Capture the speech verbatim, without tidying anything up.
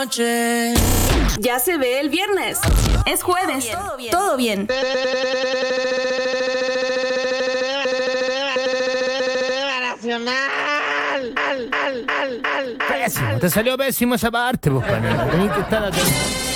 noche. Ya se ve el viernes. Es jueves. Todo bien. Todo bien. Pésimo, te salió pésimo esa parte, pues, pana. Tenés que estar atento.